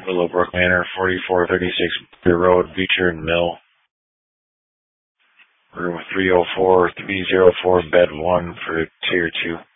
Willowbrook Manor, 4436 Beer Road, Beecher and Mill. Room 304, 304, bed 1 for tier 2.